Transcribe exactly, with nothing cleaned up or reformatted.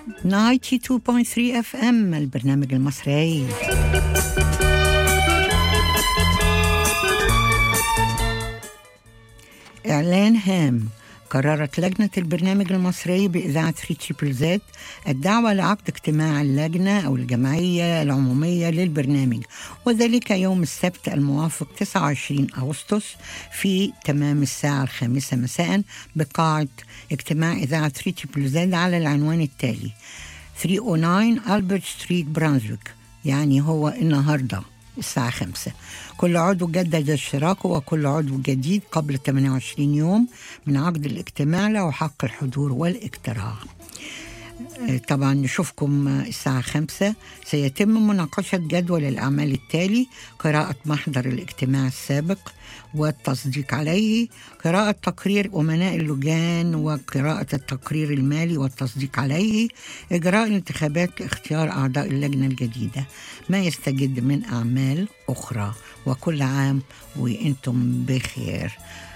تسعة وتسعين فاصلة ثلاثة اف ام البرنامج المصري. إعلان هام: قررت لجنة البرنامج المصري بإذاعة ثري زد الدعوة لعقد اجتماع اللجنة أو الجمعية العمومية للبرنامج، وذلك يوم السبت الموافق تسعة وعشرين أغسطس في تمام الساعة الخامسة مساء بقاعة اجتماع إذاعة ثري زد على العنوان التالي: ثلاثمائة وتسعة ألبرت ستريت برانزويك، يعني هو النهاردة الساعة خمسة. كل عضو جدد اشتراكه، وكل عضو جديد قبل ثمانية وعشرين يوم من عقد الاجتماع له حق الحضور والاقتراع. طبعا نشوفكم الساعة خمسة. سيتم مناقشة جدول الأعمال التالي: قراءة محضر الاجتماع السابق والتصديق عليه، قراءة تقرير أمناء اللجان وقراءة التقرير المالي والتصديق عليه، إجراء الانتخابات لاختيار أعضاء اللجنة الجديدة، ما يستجد من أعمال أخرى. وكل عام وإنتم بخير.